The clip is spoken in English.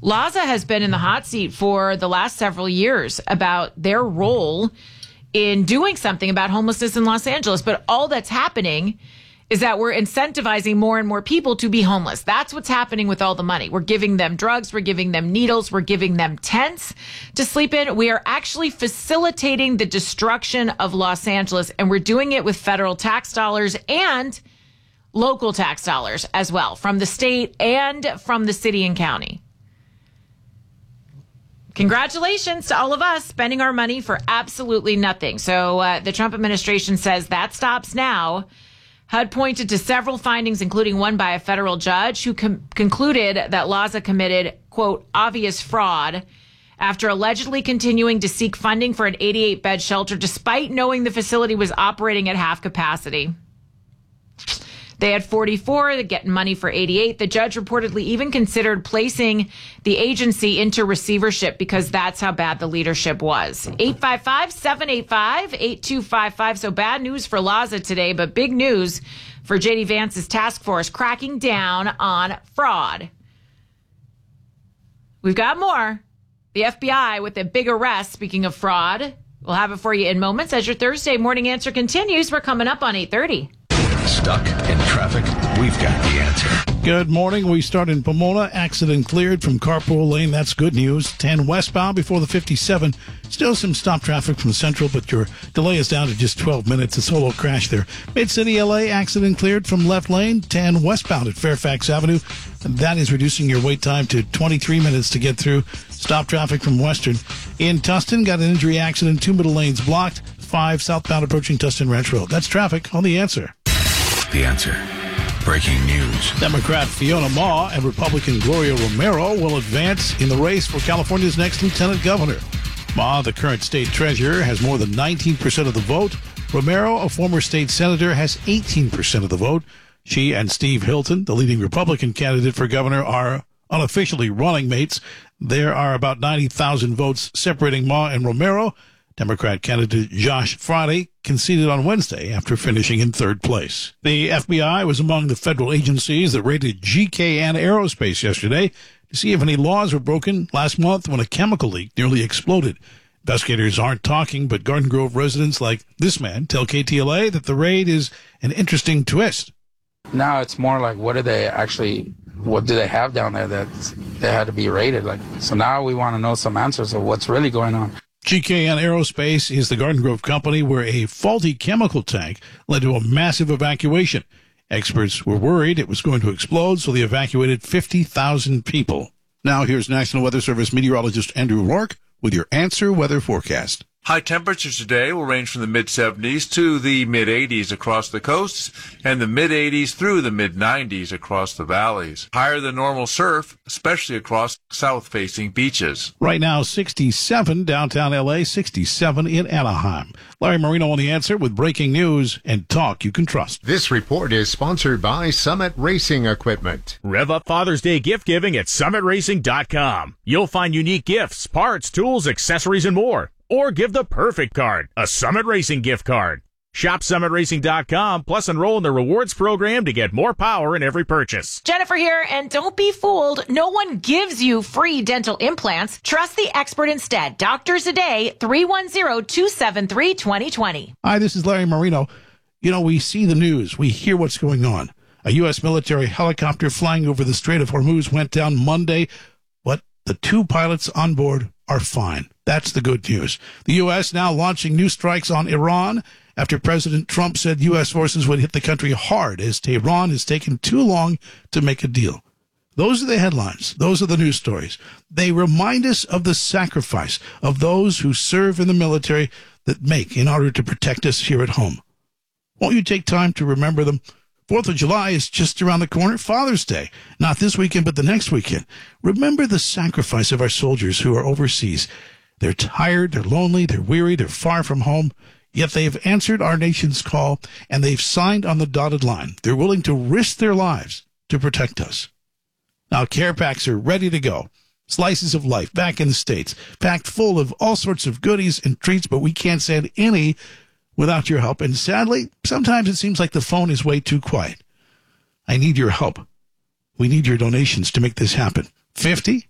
LAZA has been in the hot seat for the last several years about their role in doing something about homelessness in Los Angeles. But all that's happening is that we're incentivizing more and more people to be homeless. That's what's happening with all the money. We're giving them drugs. We're giving them needles. We're giving them tents to sleep in. We are actually facilitating the destruction of Los Angeles, and we're doing it with federal tax dollars and local tax dollars as well, from the state and from the city and county. Congratulations to all of us spending our money for absolutely nothing. So the Trump administration says that stops now. HUD pointed to several findings, including one by a federal judge who concluded that LAZA committed, quote, obvious fraud after allegedly continuing to seek funding for an 88-bed shelter despite knowing the facility was operating at half capacity. They had 44, they're getting money for 88. The judge reportedly even considered placing the agency into receivership because that's how bad the leadership was. 855-785-8255. So bad news for LAZA today, but big news for J.D. Vance's task force cracking down on fraud. We've got more. The FBI with a big arrest, speaking of fraud. We'll have it for you in moments as your Thursday morning answer continues. We're coming up on 8:30. Stuck in traffic? We've got the answer. Good morning. We start in Pomona. Accident cleared from Carpool Lane. That's good news. 10 westbound before the 57. Still some stop traffic from Central, but your delay is down to just 12 minutes. A solo crash there. Mid-City LA, accident cleared from left lane. 10 westbound at Fairfax Avenue. And that is reducing your wait time to 23 minutes to get through. Stop traffic from Western. In Tustin, got an injury accident. 2 middle lanes blocked. 5 southbound approaching Tustin Ranch Road. That's traffic on The Answer. The Answer. Breaking news. Democrat Fiona Ma and Republican Gloria Romero will advance in the race for California's next lieutenant governor. Ma, the current state treasurer, has more than 19% of the vote. Romero, a former state senator, has 18% of the vote. She and Steve Hilton, the leading Republican candidate for governor, are unofficially running mates. There are about 90,000 votes separating Ma and Romero. Democrat candidate Josh Friday conceded on Wednesday after finishing in third place. The FBI was among the federal agencies that raided GKN Aerospace yesterday to see if any laws were broken last month when a chemical leak nearly exploded. Investigators aren't talking, but Garden Grove residents like this man tell KTLA that the raid is an interesting twist. Now it's more like, what do they have down there that they had to be raided? So now we want to know some answers of what's really going on. GKN Aerospace is the Garden Grove company where a faulty chemical tank led to a massive evacuation. Experts were worried it was going to explode, so they evacuated 50,000 people. Now here's National Weather Service meteorologist Andrew Rourke with your Answer Weather Forecast. High temperatures today will range from the mid-70s to the mid-80s across the coasts and the mid-80s through the mid-90s across the valleys. Higher than normal surf, especially across south-facing beaches. Right now, 67 downtown L.A., 67 in Anaheim. Larry Marino on The Answer with breaking news and talk you can trust. This report is sponsored by Summit Racing Equipment. Rev up Father's Day gift giving at summitracing.com. You'll find unique gifts, parts, tools, accessories, and more. Or give the perfect card, a Summit Racing gift card. Shop summitracing.com, plus enroll in the rewards program to get more power in every purchase. Jennifer here, and don't be fooled. No one gives you free dental implants. Trust the expert instead. Doctors a Day, 310-273-2020. Hi, this is Larry Marino. You know, we see the news. We hear what's going on. A U.S. military helicopter flying over the Strait of Hormuz went down Monday, but the 2 pilots on board are fine. That's the good news. The U.S. now launching new strikes on Iran after President Trump said U.S. forces would hit the country hard as Tehran has taken too long to make a deal. Those are the headlines. Those are the news stories. They remind us of the sacrifice of those who serve in the military that make in order to protect us here at home. Won't you take time to remember them? 4th of July is just around the corner. Father's Day, not this weekend, but the next weekend. Remember the sacrifice of our soldiers who are overseas. They're tired, they're lonely, they're weary, they're far from home, yet they've answered our nation's call, and they've signed on the dotted line. They're willing to risk their lives to protect us. Now, care packs are ready to go. Slices of life back in the States, packed full of all sorts of goodies and treats, but we can't send any without your help. And sadly, sometimes it seems like the phone is way too quiet. I need your help. We need your donations to make this happen. 50,